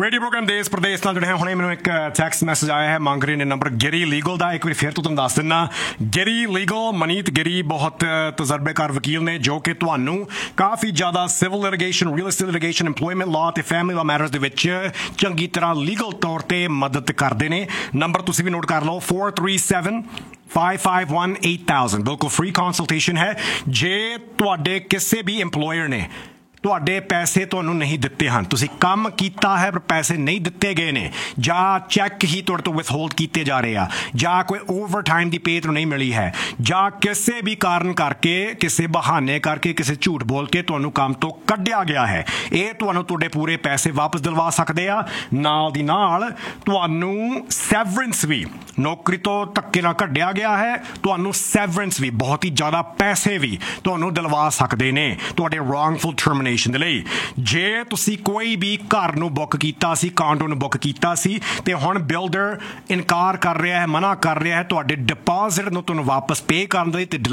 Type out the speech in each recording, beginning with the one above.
Radio programme देश प्रदेश ਨਾਲ जुड़े ਹੁਣੇ ਮੈਨੂੰ ਇੱਕ ਟੈਕਸਟ ਮੈਸੇਜ ਆਇਆ ਹੈ ਮੰਗ ਰਹੇ ਨੇ ਨੰਬਰ ਗਿਰੀ ਲੀਗਲ ਦਾ ਇੱਕ ਵਾਰੀ ਫਿਰ ਤੋਂ ਤੁਹਾਨੂੰ ਦੱਸ ਦਿੰਦਾ ਗਿਰੀ ਲੀਗਲ ਮਨੀਤ ਗਿਰੀ ਬਹੁਤ ਤਜਰਬੇਕਾਰ ਵਕੀਲ ਨੇ ਜੋ ਕਿ ਤੁਹਾਨੂੰ ਕਾਫੀ ਜ਼ਿਆਦਾ civil litigation real estate litigation employment law ਤੇ ਫੈਮਿਲੀ ਲਾਅ ਮੈਟਰਸ ਦੇ ਵਿੱਚ ਚੰਗੀ ਤਰ੍ਹਾਂ ਲੀਗਲ ਤੌਰ ਤੇ ਮਦਦ ਕਰਦੇ ਨੇ ਨੰਬਰ ਤੁਸੀਂ ਵੀ ਨੋਟ ਕਰ ਲਓ 437 551 8000 ਬਿਲਕੁਲ ਫ੍ਰੀ ਕੰਸਲਟੇਸ਼ਨ ਹੈ ਜੇ ਤੁਹਾਡੇ ਕਿਸੇ ਵੀ ਇੰਪਲੋਇਰ ਨੇ ਤੁਹਾਡੇ ਪੈਸੇ ਤੁਹਾਨੂੰ ਨਹੀਂ ਦਿੱਤੇ ਹਨ ਤੁਸੀਂ ਕੰਮ ਕੀਤਾ ਹੈ ਪਰ ਪੈਸੇ ਨਹੀਂ ਦਿੱਤੇ ਗਏ ਨੇ ਜਾਂ ਚੈੱਕ ਹੀ ਤੁਹਾਡੇ ਤੋਂ ਵਿਥਹੋਲਡ ਕੀਤੇ ਜਾ ਰਹੇ ਆ ਜਾਂ ਕੋਈ ਓਵਰ ਟਾਈਮ ਦੀ ਪੇ ਤੁਹਾਨੂੰ ਨਹੀਂ ਮਿਲੀ ਹੈ ਜਾਂ ਕਿਸੇ ਵੀ ਕਾਰਨ ਕਰਕੇ ਕਿਸੇ ਬਹਾਨੇ ਕਰਕੇ ਕਿਸੇ ਝੂਠ ਬੋਲ ਕੇ ਤੁਹਾਨੂੰ ਕੰਮ ਤੋਂ ਕੱਢਿਆ ਗਿਆ ਹੈ ਇਹ ਤੁਹਾਨੂੰ ਤੁਹਾਡੇ ਪੂਰੇ ਪੈਸੇ ਵਾਪਸ ਦਿਲਵਾ ਸਕਦੇ ਆ ਨਾਲ ਦੀ ਨਾਲ ਤੁਹਾਨੂੰ ਸੈਵਰੈਂਸ ਵੀ ਨੌਕਰੀ ਤੋਂ ਧੱਕੇ ਨਾਲ ਕੱਢਿਆ ਗਿਆ ਹੈ ਤੁਹਾਨੂੰ ਸੈਵਰੈਂਸ ਵੀ ਬਹੁਤ ਹੀ ਜ਼ਿਆਦਾ ਪੈਸੇ ਵੀ ਤੁਹਾਨੂੰ ਦਿਲਵਾ ਸਕਦੇ ਨੇ ਤੁਹਾਡੇ ਰੋਂਗਫੁਲ ਟਰਮੀਨੇਸ਼ਨ ਦੇ ਲਈ ਜੇ ਤੁਸੀਂ ਕੋਈ ਵੀ ਘਰ ਨੂੰ ਬੁੱਕ ਕੀਤਾ ਸੀ ਕਾਂਡੋ ਨੂੰ ਬੁੱਕ ਕੀਤਾ ਸੀ ਤੇ ਹੁਣ ਬਿਲਡਰ ਇਨਕਾਰ ਕਰ ਰਿਹਾ ਹੈ ਮਨਾ ਕਰ ਰਿਹਾ ਹੈ ਤੁਹਾਡੇ ਡਿਪੋਜ਼ਿਟ ਨੂੰ ਤੁਹਾਨੂੰ ਵਾਪਸ ਪੇ ਕਰਨ ਦੇ ਤੇ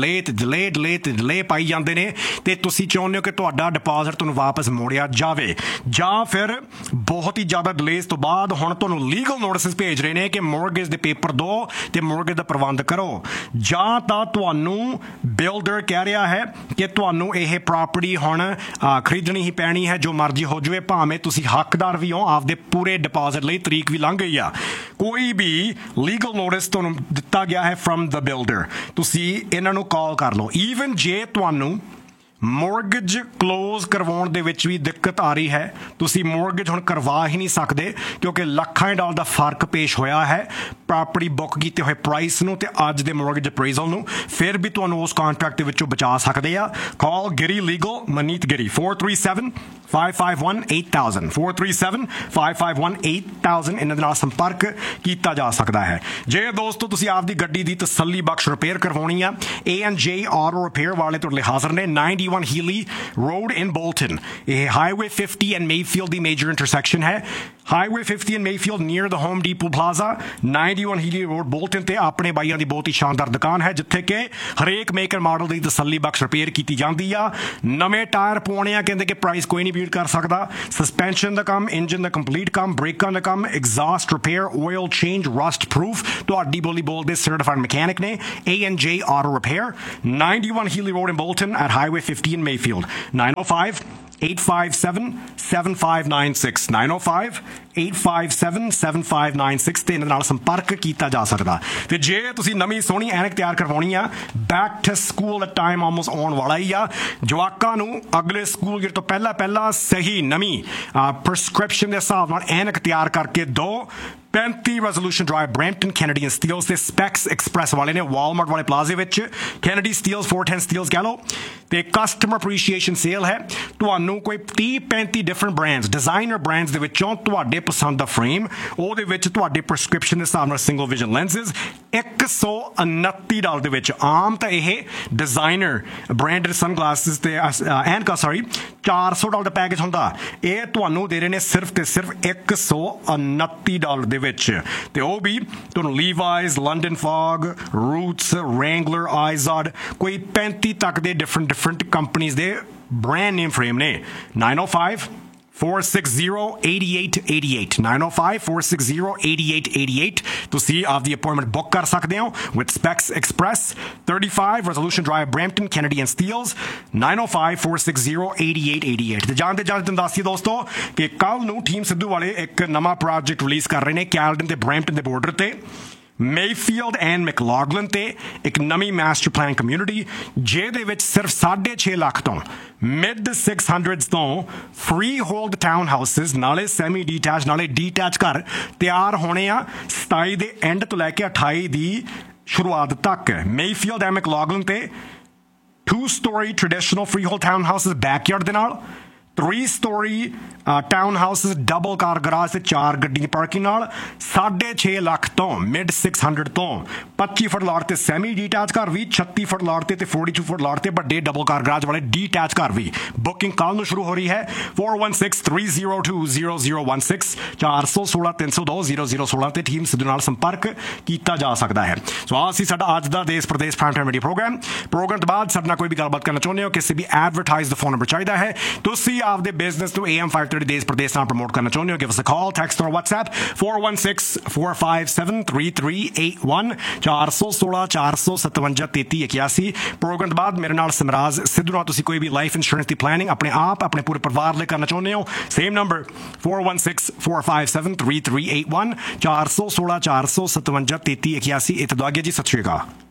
ਡਿਲੇ ਪਾਈ ਜਾਂਦੇ ਨੇ ਤੇ ਤੁਸੀਂ ਚਾਹੁੰਦੇ ਹੋ ਕਿ ਤੁਹਾਡਾ ਡਿਪੋਜ਼ਿਟ ਤੁਹਾਨੂੰ ਵਾਪਸ ਮੋੜਿਆ ਜਾਵੇ ਜਾਂ ਫਿਰ ਬਹੁਤ ਹੀ ਜ਼ਿਆਦਾ ਡਿਲੇਸ ਤੋਂ ਬਾਅਦ ਹੁਣ ਤੁਹਾਨੂੰ ਲੀਗਲ ਨੋਟਿਸ ਭੇਜ ਰਹੇ ਨੇ ਕਿ ਮੋਰਗੇਜ ਦੇ ਪੇਪਰ ਦਿਓ ਤੇ ਮੋਰਗੇਜ ਦਾ ਪ੍ਰਬੰਧ ਕਰੋ ਜਾਂ ਤਾਂ ਤੁਹਾਨੂੰ ਬਿਲਡਰ ਕਹਿ ਰਿਹਾ ਹੈ ਕਿ ਤੁਹਾਨੂੰ ਇਹ ਪ੍ਰਾਪਰਟੀ ਹੁਣ ਖਰੀਦਣੀ ਹੀ ਪੈਣੀ ਹੈ ਜੋ ਮਰਜ਼ੀ ਹੋ ਜਾਵੇ ਭਾਵੇਂ ਤੁਸੀਂ ਹੱਕਦਾਰ ਵੀ ਹੋ ਆਪਦੇ ਪੂਰੇ ਡਿਪੋਜ਼ਿਟ ਲਈ ਤਰੀਕ ਵੀ ਲੰਘ ਗਈ ਆ ਕੋਈ ਵੀ ਲੀਗਲ ਨੋਟਿਸ ਤੁਹਾਨੂੰ ਦਿੱਤਾ ਗਿਆ ਹੈ ਫਰਮ ਦ ਬਿਲਡਰ ਤੁਸੀਂ ਇਹਨਾਂ ਨੂੰ ਕਾਲ ਕਰ ਲਓ ਈਵਨ ਜੇ ਤੁਹਾਨੂੰ ਮੋਰਗੇਜ ਕਲੋਜ਼ ਕਰਵਾਉਣ ਦੇ ਵਿੱਚ ਵੀ ਦਿੱਕਤ ਆ ਰਹੀ ਹੈ ਤੁਸੀਂ ਮੋਰਗੇਜ ਹੁਣ ਕਰਵਾ ਹੀ ਨਹੀਂ ਸਕਦੇ ਕਿਉਂਕਿ ਲੱਖਾਂ ਡਾਲਰ ਦਾ ਫਰਕ ਪੇਸ਼ ਹੋਇਆ ਹੈ ਪ੍ਰਾਪਰਟੀ ਬੁੱਕ ਕੀਤੇ ਹੋਏ ਪ੍ਰਾਈਸ ਨੂੰ ਤੇ ਅੱਜ ਦੇ ਮੋਰਗੇਜ ਅਪਰੇਜ਼ਲ ਨੂੰ ਫਿਰ ਵੀ ਤੁਹਾਨੂੰ ਉਸ ਕੰਟਰੈਕਟ ਦੇ ਵਿੱਚੋਂ ਬਚਾ ਸਕਦੇ ਆ ਕਾਲ ਗਿਰੀ ਲੀਗਲ ਮਨੀਤ ਗਿਰੀ 437 551 8000 437 551 8000 ਇਹਨਾਂ ਦੇ ਨਾਲ ਸੰਪਰਕ ਕੀਤਾ ਜਾ ਸਕਦਾ ਹੈ ਜੇ ਦੋਸਤੋ ਤੁਸੀਂ ਆਪਦੀ ਗੱਡੀ ਦੀ ਤਸੱਲੀ ਬਖਸ਼ ਰਿਪੇਅਰ ਕਰਵਾਉਣੀ ਆ A&J ਆਟੋ ਰਿਪੇਅਰ ਵਾਲੇ ਤੁਹਾਡੇ ਲਈ ਹਾਜ਼ਰ ਨੇ 91 Healy Road in Bolton ਇਹ highway 50 and Mayfield the major intersection ਹੈ highway 50 and Mayfield near the Home Depot Plaza 91 Healy Road Bolton ਤੇ ਆਪਣੇ ਬਾਈਆਂ ਦੀ ਬਹੁਤ ਹੀ ਸ਼ਾਨਦਾਰ ਦੁਕਾਨ ਹੈ ਜਿੱਥੇ ਕਿ ਹਰੇਕ ਮੇਕਰ ਮਾਡਲ ਦੀ ਤਸੱਲੀ ਬਖਸ਼ ਰਿਪੇਅਰ ਕੀਤੀ ਜਾਂਦੀ ਆ ਨਵੇਂ ਟਾਇਰ ਪਾਉਣੇ ਆ ਕਹਿੰਦੇ ਕਿ ਪ੍ਰਾਈਸ ਕੋਈ ਨਹੀਂ ਬੀਟ ਕਰ ਸਕਦਾ ਸਸਪੈਂਸ਼ਨ ਦਾ ਕੰਮ ਇੰਜਨ ਦਾ ਕੰਪਲੀਟ ਕੰਮ ਬ੍ਰੇਕਾਂ ਦਾ ਕੰਮ exhaust repair oil change rust proof ਤੁਹਾਡੀ ਬੋਲੀ ਬੋਲਦੇ ਸਰਟੀਫਾਈਡ ਮਕੈਨਿਕ ਨੇ A&J Auto Repair 91 Healy Road in Bolton at Highway 50 in Mayfield 905 857-7596 905-857-7596 ਤੇ ਇਹਨਾਂ ਨਾਲ ਸੰਪਰਕ ਕੀਤਾ ਜਾ ਸਕਦਾ ਤੇ ਜੇ ਤੁਸੀਂ ਨਵੀਂ ਸੋਹਣੀ ਐਨਕ ਤਿਆਰ ਕਰਵਾਉਣੀ ਆ back to school the time almost ਆਉਣ ਵਾਲਾ ਹੀ ਆ ਜਵਾਕਾਂ ਨੂੰ ਅਗਲੇ ਸਕੂਲ ਗੇਟ ਤੋਂ ਪਹਿਲਾਂ ਸਹੀ ਨਵੀਂ ਪ੍ਰਸਕ੍ਰਿਪਸ਼ਨ ਦੇ ਹਿਸਾਬ ਨਾਲ ਐਨਕ ਤਿਆਰ ਕਰਕੇ ਦੋ 35 resolution drive Brampton Kennedy Steeles ਤੇ ਸਪੈਕਸ ਐਕਸਪ੍ਰੈਸ ਵਾਲੇ ਨੇ ਵਾਲਮਾਰਟ ਵਾਲੇ ਪਲਾਜ਼ੇ ਵਿੱਚ ਕੈਨੇਡੀ ਸਟੀਲਸ 410 ਸਟੀਲਸ ਕਹਿ ਲਓ ਤੇ ਕਸਟਮਰ ਅਪਰੀਸ਼ੀਏਸ਼ਨ ਸੇਲ ਹੈ ਤੁਹਾਨੂੰ ਕੋਈ 30-35 ਡਿਫਰੈਂਟ ਬ੍ਰਾਂਡਸ ਡਿਜ਼ਾਈਨਰ ਬ੍ਰਾਂਡਸ ਦੇ ਵਿੱਚੋਂ ਤੁਹਾਡੇ ਪਸੰਦ ਦਾ ਫਰੇਮ ਉਹਦੇ ਵਿੱਚ ਤੁਹਾਡੇ ਪ੍ਰਸਕ੍ਰਿਪਸ਼ਨ ਦੇ ਹਿਸਾਬ ਨਾਲ ਸਿੰਗਲ ਵਿਜ਼ਨ ਲੈਂਸਿਸ $129 ਦੇ ਵਿੱਚ ਆਮ ਤਾਂ ਇਹ ਡਿਜ਼ਾਈਨਰ ਬ੍ਰਾਂਡਡ ਸਨਗਲਾਸਿਸ ਤੇ ਐਨਕਾਂ $400 ਦਾ ਪੈਕੇਜ ਹੁੰਦਾ ਇਹ ਤੁਹਾਨੂੰ ਦੇ ਰਹੇ ਨੇ ਸਿਰਫ ਤੇ ਸਿਰਫ $129 ਦੇ ਵਿੱਚ ਤੇ ਉਹ ਵੀ ਤੁਹਾਨੂੰ ਲੀਵਾਈਜ਼ ਲੰਡਨ ਫੌਗ ਰੂਟਸ ਰੈਂਗਲਰ ਆਈਜ਼ਡ ਕੋਈ 35 ਤੱਕ ਦੇ ਡਿਫਰੈਂਟ ਕੰਪਨੀਜ਼ ਦੇ brand name frame ne 905-460-8888 905-460-8888 ਤੁਸੀਂ ਆਪਦੀ ਅਪਾਇੰਟਮੈਂਟ ਬੁੱਕ ਕਰ ਸਕਦੇ ਹੋ with Specs Express 35 Resolution Drive Brampton Kennedy and Steeles 905-460-8888 ਤੇ ਜਾਣਦੇ ਤੁਹਾਨੂੰ ਦੱਸੀਏ ਦੋਸਤੋ ਕਿ ਕੱਲ ਨੂੰ ਟੀਮ ਸਿੱਧੂ ਵਾਲੇ ਇੱਕ ਨਵਾਂ ਪ੍ਰੋਜੈਕਟ ਰਿਲੀਜ਼ ਕਰ ਰਹੇ ਨੇ ਕੈਲਡਨ ਤੇ ਬ੍ਰੈਂਪਟਨ ਦੇ ਬਾਰਡਰ ਤੇ ਮੇਫੀਲਡ ਐਂਡ ਮੈਕਲੌਗਲਨ ਤੇ ਇੱਕ ਨਵੀਂ ਮਾਸਟਰ ਪਲਾਨ ਕਮਿਊਨਿਟੀ ਜਿਹਦੇ ਵਿੱਚ ਸਿਰਫ 6.5 ਲੱਖ ਤੋਂ ਮਿਡ 600s ਤੋਂ ਫ੍ਰੀ ਹੋਲਡ ਟਾਊਨ ਹਾਊਸਿਸ ਨਾਲੇ ਸੈਮੀ ਡੀਟੈਚ ਨਾਲੇ ਡੀਟੈਚ ਘਰ ਤਿਆਰ ਹੋਣੇ ਆ 27 ਦੇ ਐਂਡ ਤੋਂ ਲੈ ਕੇ 28 ਦੀ ਸ਼ੁਰੂਆਤ ਤੱਕ ਮੇਫੀਲਡ ਐਂਡ ਮੈਕਲੌਗਲਨ ਤੇ 2-story traditional freehold townhouses backyard ਦੇ ਨਾਲ 3-story ਟਾਊਨ ਹਾਊਸਿਸ ਡਬਲ ਕਾਰ ਗਰਾਜ ਤੇ 4 ਗੱਡੀ ਦੀ ਪਾਰਕਿੰਗ ਨਾਲ 6.5 ਲੱਖ ਤੋਂ ਮਿਡ 600 ਤੋਂ 25 ਫੁੱਟ ਲਾਟ ਤੇ ਸੈਮੀ ਡੀਟੈਚ ਘਰ ਵੀ 36 ਫੁੱਟ ਲਾਟ ਤੇ 42 ਫੁੱਟ ਲਾਟ ਤੇ ਵੱਡੇ ਡਬਲ ਕਾਰ ਗਰਾਜ ਵਾਲੇ ਡੀਟੈਚ ਘਰ ਵੀ ਬੁਕਿੰਗ ਕੱਲ ਨੂੰ ਸ਼ੁਰੂ ਹੋ ਰਹੀ ਹੈ 4163020016 416-302-0016 ਤੇ ਟੀਮ ਸਿੱਧੂ ਨਾਲ ਸੰਪਰਕ ਕੀਤਾ ਜਾ ਸਕਦਾ ਹੈ ਸੋ ਆਹ ਸੀ ਸਾਡਾ ਅੱਜ ਦਾ ਦੇਸ਼ Pradesh prime time media programme ਤੋਂ ਬਾਅਦ ਸਾਡੇ ਨਾਲ ਕੋਈ ਵੀ ਗੱਲਬਾਤ ਕਰਨਾ ਚਾਹੁੰਦੇ ਹੋ ਕਿਸੇ ਵੀ ਐਡਵਰਟਾਈਜ਼ ਦਾ ਫੋਨ ਨੰਬਰ ਚਾਹੀਦਾ ਹੈ ਤੁਸੀਂ ਆਪਦੇ ਬਿਜ਼ਨਸ ਨੂੰ AM 530 ਡੇਜ਼ ਪ੍ਰਦੇਸ਼ ਨਾਲ ਪ੍ਰਮੋਟ ਕਰਨਾ ਚਾਹੁੰਦੇ ਹੋ, ਗਿਵ ਅਸ ਅ ਕਾਲ, ਟੈਕਸਟ ਔਰ WhatsApp 4164573381 416 ਪ੍ਰੋਗਰਾਮ ਤੋਂ ਬਾਅਦ ਮੇਰੇ ਨਾਲ ਸਿਮਰਾਜ ਸਿੱਧੂ ਨਾਲ ਤੁਸੀਂ ਕੋਈ ਵੀ ਲਾਈਫ ਇੰਸ਼ੋਰੈਂਸ ਦੀ ਪਲੈਨਿੰਗ ਆਪਣੇ ਆਪ ਆਪਣੇ ਪੂਰੇ ਪਰਿਵਾਰ ਲਈ ਕਰਨਾ ਚਾਹੁੰਦੇ ਹੋ, ਸੇਮ ਨੰਬਰ 4164573381 416 457 3381। ਇਹ ਤਾਂ ਦੁਆਗੇ ਜੀ, ਸਤਿ ਸ਼੍ਰੀ ਅਕਾਲ।